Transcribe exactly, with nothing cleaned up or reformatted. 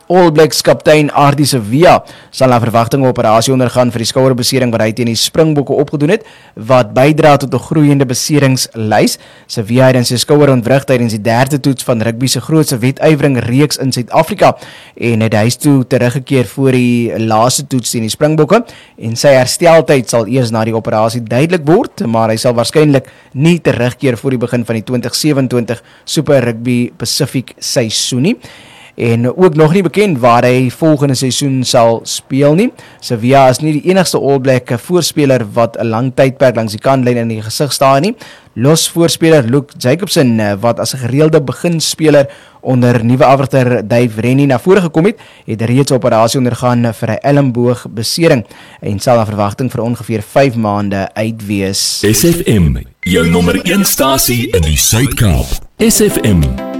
All Blacks kaptein Ardie Savea sal na verwagting 'n operasie ondergaan vir die skouerbesering wat hy teen die Springbokke opgedoen het, wat bydra tot 'n groeiende beseringslys. Savea het in sy skouer ontwrig tydens die derde toets van rugby se grootste wedywerings reeks in Suid-Afrika en het huis toe teruggekeer voor die laaste toets teen die Springbokke en sy hersteltyd sal eers na die operasie duidelik word, maar hy sal waarskynlik nie terugkeer voor die begin van die twintig sewe-en-twintig Super Rugby Pacific seisoen nie. En ook nog nie bekend waar hy volgende seisoen sal speel nie. Savea is nie die enigste All Black voorspeler wat 'n lang tydperk langs die kantlyn in die gesig staan nie. Los voorspeler Luke Jacobson, wat as 'n gereelde beginspeler onder nuwe afrigter Dave Rennie na vore gekom het, het reeds 'n operasie ondergaan vir 'n elmboogbesering en sal na verwagting vir ongeveer vyf maande uit wees. S F M, jou nommer een stasie in die Suid-Kaap. S F M